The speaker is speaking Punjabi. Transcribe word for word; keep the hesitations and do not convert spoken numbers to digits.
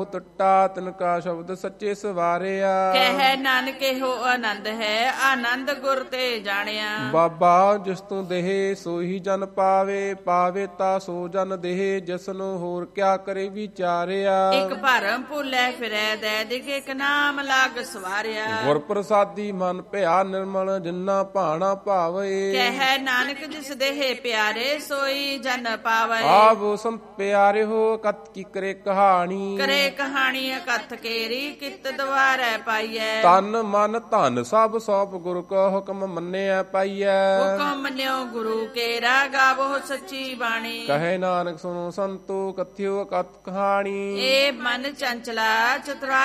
ਟੁੱਟਾ ਤਿਨਕਾ ਸ਼ਬਦ ਸੱਚੇ ਸਵਾਰਿਆ। ਕਹਿ ਨਾਨਕ ਇਹੋ ਆਨੰਦ ਹੈ, ਆਨੰਦ ਗੁਰ ਤੇ ਜਾਣਿਆ। ਬਾਬਾ ਜਿਸ ਤੂੰ ਦੇਹ ਸੋਈ ਜਨ ਪਾਵੇ, ਪਾਵੇ ਤਾ ਸੋ ਜਨ ਦੇਹ, ਜਿਸਨੂੰ ਹੋਰ ਕਿਆ ਕਰੇ ਵਿਚਾਰਿਆ। ਇੱਕ ਭਰਮ ਭੁੱਲੇ ਫਿਰੈ ਦੈ ਦਿਖ, ਇੱਕ ਨਾਮ ਲਾਗ ਸਵਾਰਿਆ। ਗੁਰ ਪ੍ਰਸਾਦੀ ਮਨ ਭਿਆ ਨਿਰਮਲ, ਜਿੰਨਾ ਭਾਣਾ ਭਾਵੇ। ਕਹਿ ਨਾਨਕ ਜਿਸ ਦੇਹ ਪਿਆਰੇ, ਸੋਈ ਜਨ ਪਾਵੇ। ਆਵੋ ਸੰ ਪਿਆਰੇ ਹੋ ਕਤ ਕੀ ਕਰੇ ਕਹਾਣੀ, ਕਰੇ ਕਹਾਣੀ ਕਥ ਕੇਰੀ, ਕਿਤ ਦੁਆਰੈ ਪਾਈਐ। ਤਨ ਮਨ ਧਨ ਸਭ ਸੌਪ ਗੁਰ ਕੋ ਹੁਕਮ ਮੰਨਿਆ ਪਾਈਐ। ਹੁਕਮ ਮੰਨਿਓ ਗੁਰੂ ਕੇਰਾ, ਗਾਵੋ ਸੱਚੀ ਬਾਣੀ। ਕਹੇ ਨਾਨਕ ਸੁਨੋ ਸੰਤੋ ਕਥਿਓ ਕਤ ਕਹਾਣੀ। ਏ ਮਨ ਚੰਚਲਾ ਚਤੁਰਾ